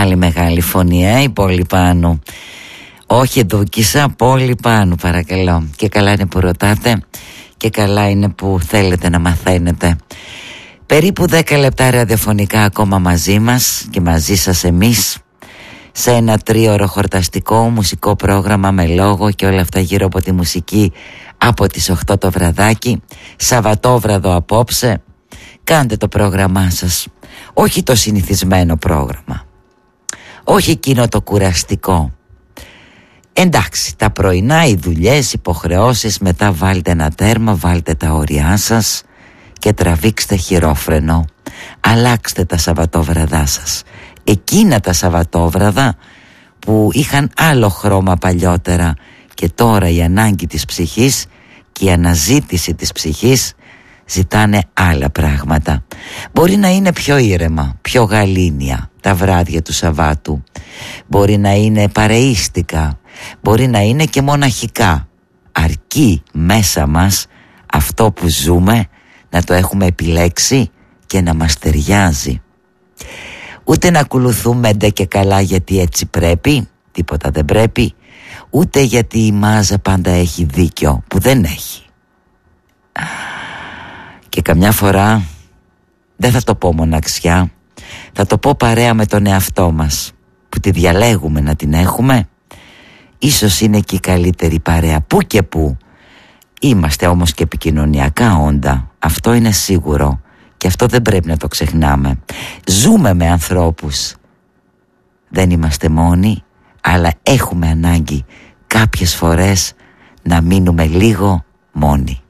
Άλλη μεγάλη φωνή, η Πόλη Πάνου. Όχι Δούκησα, Πόλη Πάνου παρακαλώ. Και καλά είναι που ρωτάτε και καλά είναι που θέλετε να μαθαίνετε. Περίπου 10 λεπτά ραδιοφωνικά ακόμα μαζί μας και μαζί σας εμείς, σε ένα 3ωρο χορταστικό μουσικό πρόγραμμα με λόγο και όλα αυτά γύρω από τη μουσική από τις 8 το βραδάκι. Σαββατόβραδο απόψε. Κάντε το πρόγραμμά σας. Όχι το συνηθισμένο πρόγραμμα, όχι εκείνο το κουραστικό. Εντάξει, τα πρωινά, οι δουλειές, υποχρεώσεις, μετά βάλτε ένα τέρμα, βάλτε τα όρια σας και τραβήξτε χειρόφρενο. Αλλάξτε τα Σαββατόβραδά σας. Εκείνα τα Σαββατόβραδα που είχαν άλλο χρώμα παλιότερα και τώρα η ανάγκη της ψυχής και η αναζήτηση της ψυχής ζητάνε άλλα πράγματα. Μπορεί να είναι πιο ήρεμα, πιο γαλήνια τα βράδια του Σαββάτου. Μπορεί να είναι παρεΐστικα, μπορεί να είναι και μοναχικά. Αρκεί μέσα μας αυτό που ζούμε να το έχουμε επιλέξει και να μας ταιριάζει. Ούτε να ακολουθούμε ντε και καλά γιατί έτσι πρέπει, τίποτα δεν πρέπει, ούτε γιατί η μάζα πάντα έχει δίκιο, που δεν έχει. Και καμιά φορά δεν θα το πω μοναξιά, θα το πω παρέα με τον εαυτό μας, που τη διαλέγουμε να την έχουμε. Ίσως είναι και η καλύτερη παρέα που και που. Είμαστε όμως και επικοινωνιακά όντα, αυτό είναι σίγουρο και αυτό δεν πρέπει να το ξεχνάμε. Ζούμε με ανθρώπους, δεν είμαστε μόνοι, αλλά έχουμε ανάγκη κάποιες φορές να μείνουμε λίγο μόνοι.